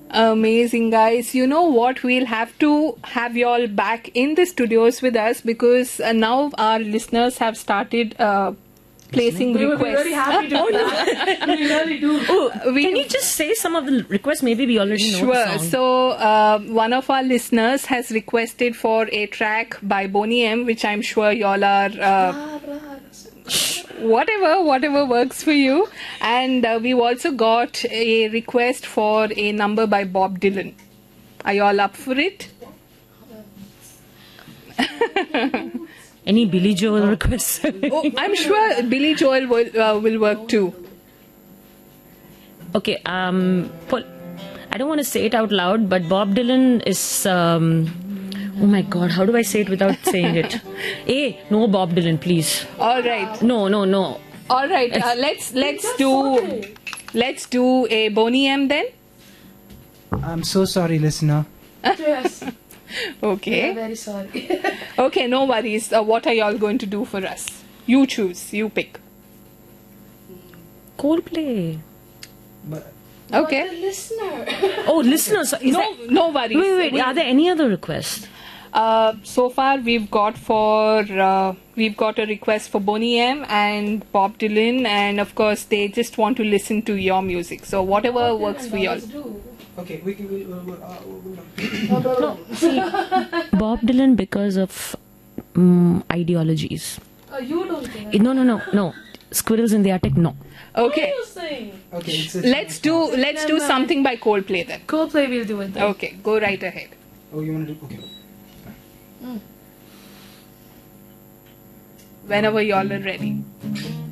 Amazing, guys. You know what? We'll have to have y'all back in the studios with us because now our listeners have started placing We would be requests. very happy to do that. We really do. Can you just say some of the requests? Maybe we already know the Sure. song. So, one of our listeners has requested for a track by Boney M, which I'm sure y'all are. Whatever works for you. And we've also got a request for a number by Bob Dylan. Are y'all up for it? Any Billy Joel requests? Oh, I'm sure Billy Joel will work too. Okay, Paul, I don't want to say it out loud, but Bob Dylan is, oh my God, how do I say it without saying it? Hey, no Bob Dylan, please. All right. No. All right. Let's do a Boney M then. I'm so sorry, listener. Yes. Okay. I'm very sorry. Okay, no worries. What are y'all going to do for us? You choose. You pick. Coldplay. But Okay. The listener. Oh, listeners. No worries. Wait. Are there any other requests? So far we've got a request for Boney M and Bob Dylan, and of course they just want to listen to your music. So whatever works for y'all. okay, we'll Bob Dylan because of ideologies. You don't think. No. Squirrels in the attic, no. Okay. What are you saying? okay. Let's do something by Coldplay then. Coldplay will do it then. Okay, go right ahead. Oh, you want to do? Okay. Whenever y'all are ready.